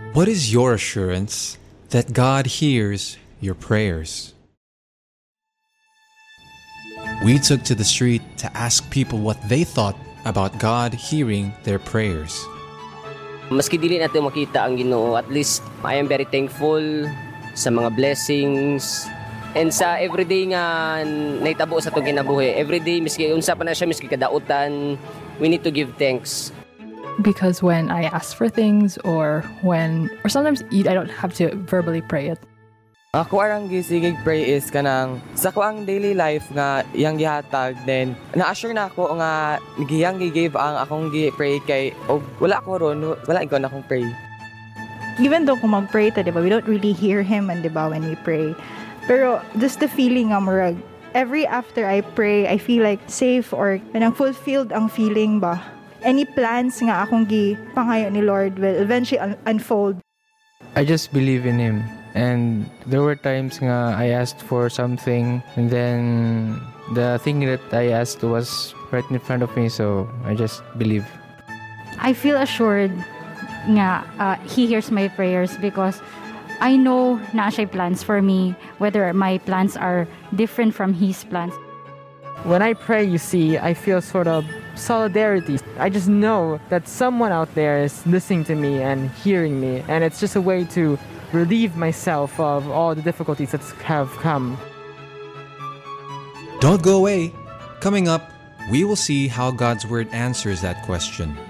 What is your assurance that God hears your prayers? We took to the street to ask people what they thought about God hearing their prayers. Maski dili natin makita ang Ginoo, at least I am very thankful sa mga blessings and sa everyday nga naitabo sa itong kinabuhi. Everyday, miski unsa pa na siya, miski kadautan, we need to give thanks. Because when I ask for things or sometimes I don't have to verbally pray it. Ako arang gisigig pray is kanang sa ko ang daily life nga iyang gihatag, then na-assure na ako nga giyang gi-give ang akong gi-pray kay og wala ko ron, wala ko na akong pray. Even though kung mag-pray ta, diba, we don't really hear Him and diba when we pray. Pero just the feeling nga murag, every after I pray, I feel like safe or kanang fulfilled ang feeling ba. Any plans nga akong gipangayo ni Lord will eventually unfold. I just believe in Him. And there were times nga I asked for something and then the thing that I asked was right in front of me, so I just believe. I feel assured nga He hears my prayers because I know na siya plans for me, whether my plans are different from His plans. When I pray, you see, I feel sort of solidarity. I just know that someone out there is listening to me and hearing me, and it's just a way to relieve myself of all the difficulties that have come. Don't go away. Coming up, we will see how God's Word answers that question.